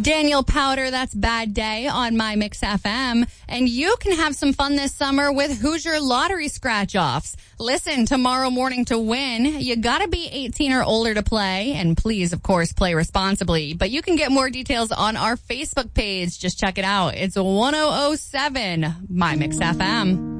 Daniel Powder, that's Bad Day on My Mix FM. And you can have some fun this summer with Hoosier Lottery Scratch-Offs. Listen tomorrow morning to win. You gotta be 18 or older to play. And please, of course, play responsibly. But you can get more details on our Facebook page. Just check it out. It's 1007 My Mix FM.